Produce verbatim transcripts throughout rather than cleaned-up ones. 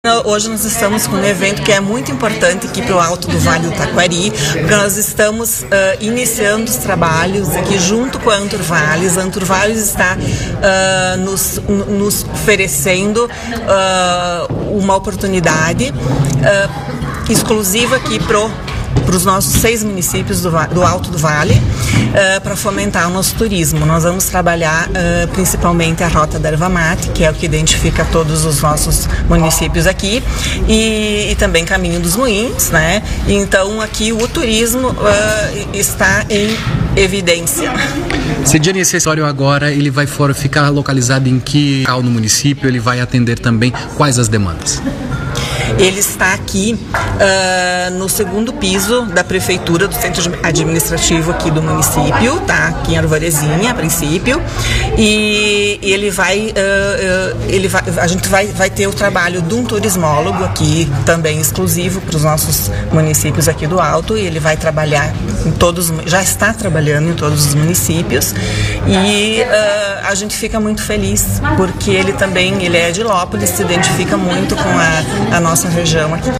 Hoje nós estamos com um evento que é muito importante aqui para o Alto do Vale do Taquari, porque nós estamos uh, iniciando os trabalhos aqui junto com a Anturvales. A Anturvales está uh, nos, nos oferecendo uh, uma oportunidade uh, exclusiva aqui pro para os nossos seis municípios do, do Alto do Vale, uh, para fomentar o nosso turismo. Nós vamos trabalhar uh, principalmente a Rota da Erva Mate, que é o que identifica todos os nossos municípios aqui, e, e também Caminho dos Moinhos, né? Então aqui o turismo uh, está em evidência. Cidiane, esse escritório agora ele vai for, ficar localizado em que local no município? Ele vai atender também quais as demandas? Ele está aqui uh, no segundo piso da prefeitura, do centro administrativo aqui do município, tá? Aqui em Arvorezinha, a princípio. E, e ele vai, uh, uh, ele vai, a gente vai, vai ter o trabalho de um turismólogo aqui, também exclusivo para os nossos municípios aqui do Alto. E ele vai trabalhar em todos, já está trabalhando em todos os municípios. E uh, a gente fica muito feliz, porque ele também, ele é de Lópolis, se identifica muito com a, a nossa região aqui.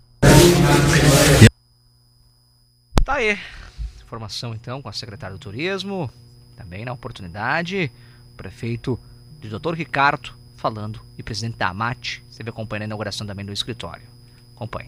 Tá aí, informação então com a secretária do Turismo, também na oportunidade, o prefeito de doutor Ricardo falando e presidente da AMAT, você vai acompanhando a inauguração também do escritório. Acompanhe.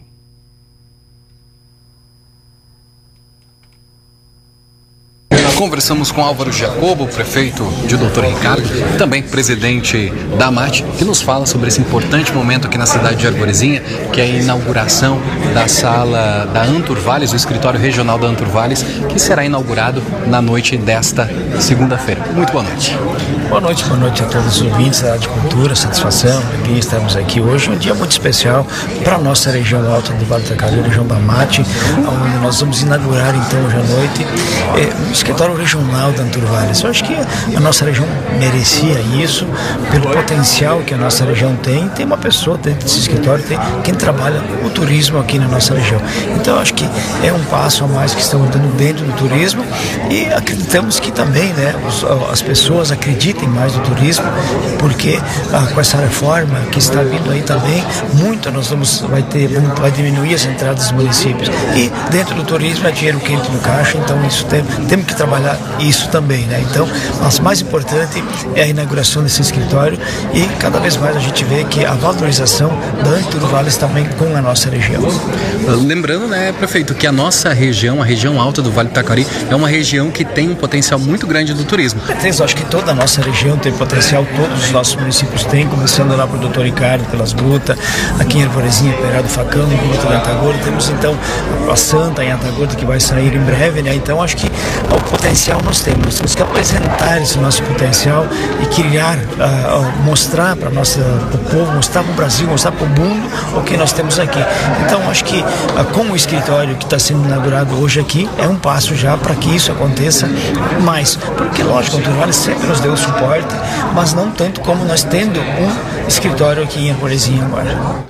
Conversamos com Álvaro Jacobo, prefeito de doutor Ricardo, também presidente da AMAT, que nos fala sobre esse importante momento aqui na cidade de Arvorezinha, que é a inauguração da sala da Anturvales, o escritório regional da Anturvales, que será inaugurado na noite desta segunda-feira. Muito boa noite. Boa noite, boa noite a todos os ouvintes da Rádio Cultura, satisfação aqui, estamos aqui hoje, um dia muito especial para a nossa região alta do Vale do Taquari, região da AMAT, onde nós vamos inaugurar então hoje à noite é, o escritório regional da Anturvales. Eu acho que a nossa região merecia isso, pelo potencial que a nossa região tem. Tem uma pessoa dentro desse escritório, tem quem trabalha o turismo aqui na nossa região. Então eu acho que é um passo a mais que estamos dando dentro do turismo e acreditamos que também, né, os, as pessoas acreditem mais no turismo, porque ah, com essa reforma que está vindo aí também, muito nós vamos, vai ter, vai diminuir as entradas dos municípios. E dentro do turismo é dinheiro quente no caixa, então isso tem, temos que trabalhar isso também, né? Então, mas mais importante é a inauguração desse escritório e cada vez mais a gente vê que a valorização da Anturvales também com a nossa região. Lembrando, né, prefeito, que a nossa região, a região alta do Vale do Taquari, é uma região que tem um potencial muito grande do turismo. Eu acho que toda a nossa região tem potencial, todos os nossos municípios têm, começando lá por doutor Ricardo, pelas Grutas, aqui em Arvorezinha, Perá do Facão, no Gruta da Antagorda, temos então a Santa em Antagorda que vai sair em breve, né? Então acho que o potencial nós temos, nós temos que apresentar esse nosso potencial e criar, uh, mostrar para o povo, mostrar para o Brasil, mostrar para o mundo o que nós temos aqui. Então acho que uh, com o escritório que está sendo inaugurado hoje aqui, é um passo já para que isso aconteça mais, porque lógico, a Anturvales sempre nos deu suporte, mas não tanto como nós tendo um escritório aqui em Arvorezinha agora.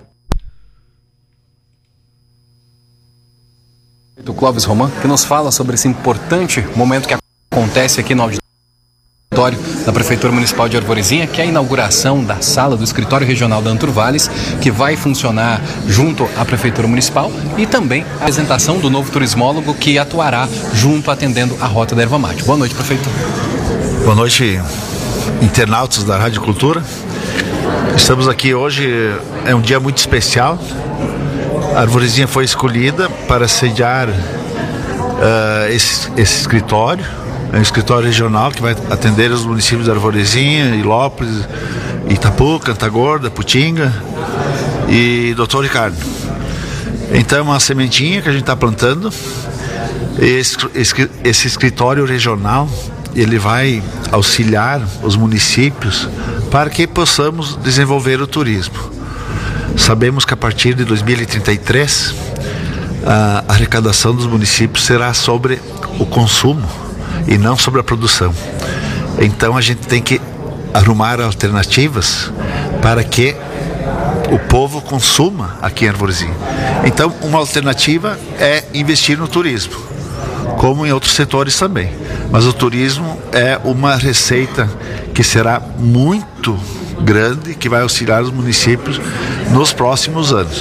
Do Clóvis Roman, que nos fala sobre esse importante momento que acontece aqui no auditório da Prefeitura Municipal de Arvorezinha, que é a inauguração da sala do Escritório Regional da Anturvales, que vai funcionar junto à Prefeitura Municipal, e também a apresentação do novo turismólogo que atuará junto atendendo a Rota da Erva Mate. Boa noite, prefeito. Boa noite, internautas da Rádio Cultura. Estamos aqui hoje, é um dia muito especial. A Arvorezinha foi escolhida para sediar uh, esse, esse escritório. É um escritório regional que vai atender os municípios de Arvorezinha, Ilópolis, Itapuca, Antagorda, Putinga e doutor Ricardo. Então é uma sementinha que a gente está plantando. Esse, esse, esse escritório regional, ele vai auxiliar os municípios para que possamos desenvolver o turismo. Sabemos que a partir de dois mil e trinta e três a arrecadação dos municípios será sobre o consumo e não sobre a produção. Então a gente tem que arrumar alternativas para que o povo consuma aqui em Arvorezinha. Então uma alternativa é investir no turismo, como em outros setores também. Mas o turismo é uma receita que será muito grande, que vai auxiliar os municípios nos próximos anos.